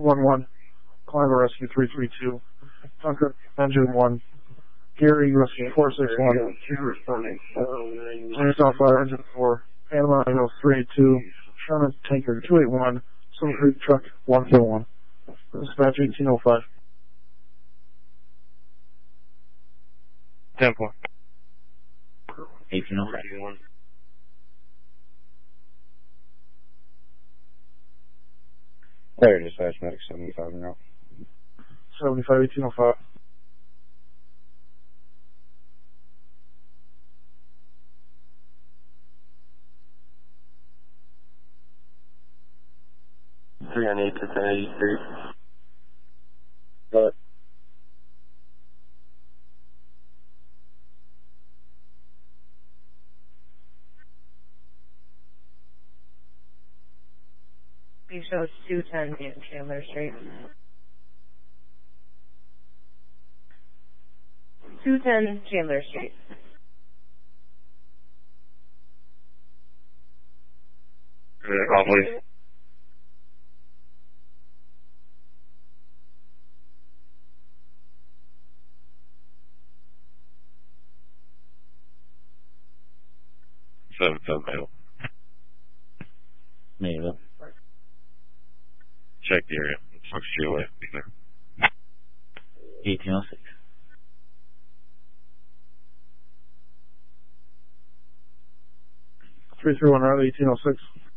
11, Climber Rescue 332, Dunkirk Engine 1, Gary Rescue 461, Jamestown Fire Engine 4, Panama Eagle 382, Sherman Tanker 281, Silver Creek Truck 141, Dispatch 1805. 10-4. 1805. Clear dispatch medic 75 now. 75, 1805. Three on 8 to 1083. But 210 Chandler Street. 210 Chandler Street. Call, please. Seven Mayville. Mayville. Check the area. Fox GOA. Be clear. 1806. 331 Riley 1806.